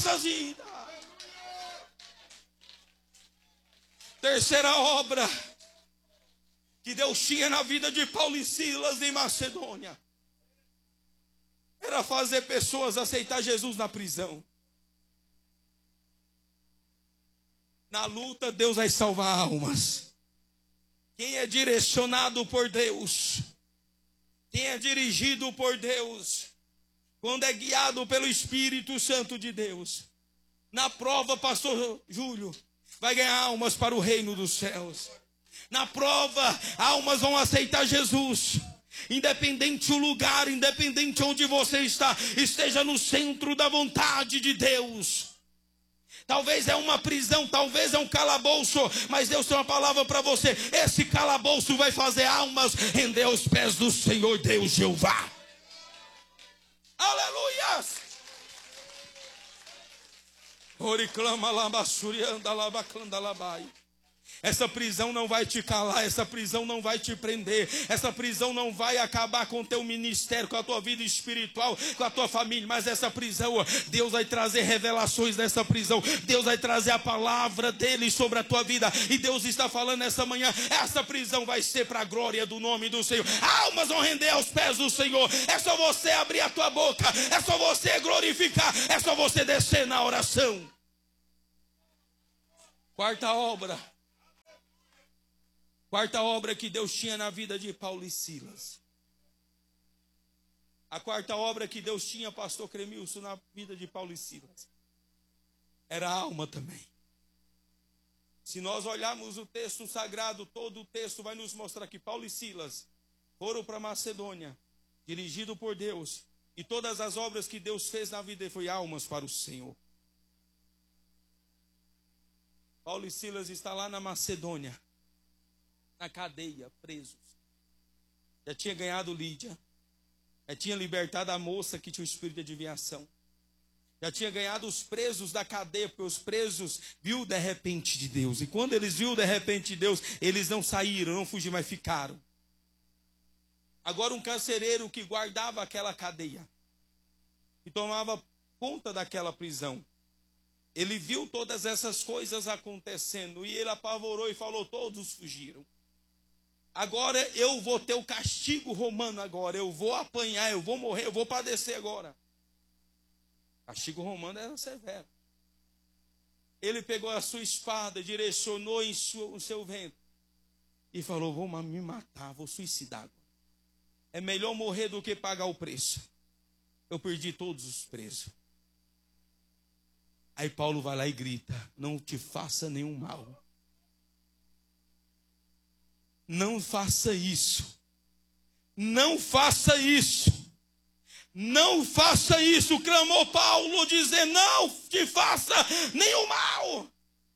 nossas vidas. Terceira obra que Deus tinha na vida de Paulo e Silas em Macedônia era fazer pessoas aceitar Jesus na prisão. Na luta, Deus vai salvar almas. Quem é direcionado por Deus, quem é dirigido por Deus, quando é guiado pelo Espírito Santo de Deus, na prova, pastor Júlio, vai ganhar almas para o reino dos céus. Na prova, almas vão aceitar Jesus. Independente o lugar, independente onde você está, esteja no centro da vontade de Deus. Talvez é uma prisão, talvez é um calabouço, mas Deus tem uma palavra para você. Esse calabouço vai fazer almas render aos pés do Senhor Deus Jeová. Aleluias! Oriclama labassurianda labaclanda labai. Essa prisão não vai te calar, essa prisão não vai te prender, essa prisão não vai acabar com o teu ministério, com a tua vida espiritual, com a tua família, mas essa prisão, Deus vai trazer revelações dessa prisão, Deus vai trazer a palavra dele sobre a tua vida, e Deus está falando nessa manhã, essa prisão vai ser para a glória do nome do Senhor, almas vão render aos pés do Senhor, é só você abrir a tua boca, é só você glorificar, é só você descer na oração. Quarta obra que Deus tinha na vida de Paulo e Silas. A quarta obra que Deus tinha, pastor Cremilson, na vida de Paulo e Silas, era a alma também. Se nós olharmos o texto sagrado, todo o texto vai nos mostrar que Paulo e Silas foram para Macedônia, dirigido por Deus, e todas as obras que Deus fez na vida foi almas para o Senhor. Paulo e Silas estão lá na Macedônia, na cadeia, presos. Já tinha ganhado Lídia. Já tinha libertado a moça que tinha o espírito de adivinhação. Já tinha ganhado os presos da cadeia, porque os presos viu de repente de Deus. E quando eles viu de repente de Deus, eles não saíram, não fugiram, mas ficaram. Agora um carcereiro que guardava aquela cadeia, que tomava conta daquela prisão, ele viu todas essas coisas acontecendo e ele apavorou e falou, todos fugiram. Agora eu vou ter o castigo romano agora, eu vou apanhar, eu vou morrer, eu vou padecer agora. O castigo romano era severo. Ele pegou a sua espada, direcionou o seu ventre e falou, vou me matar, vou suicidar agora. É melhor morrer do que pagar o preço. Eu perdi todos os presos. Aí Paulo vai lá e grita, não te faça nenhum mal. Não faça isso. Não faça isso. Não faça isso. Clamou Paulo dizendo, não te faça nenhum mal.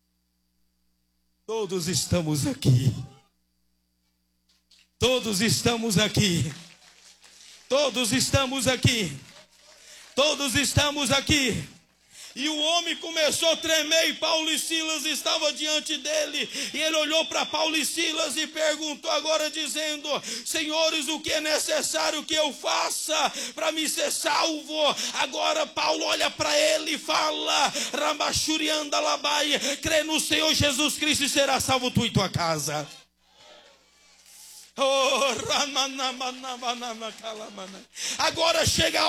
Todos estamos aqui. Todos estamos aqui. Todos estamos aqui. Todos estamos aqui. E o homem começou a tremer e Paulo e Silas estavam diante dele. E ele olhou para Paulo e Silas e perguntou agora dizendo, senhores, o que é necessário que eu faça para me ser salvo? Agora Paulo olha para ele e fala, Ramachurianda Labai, crê no Senhor Jesus Cristo e será salvo tu e tua casa. Oh, agora chega a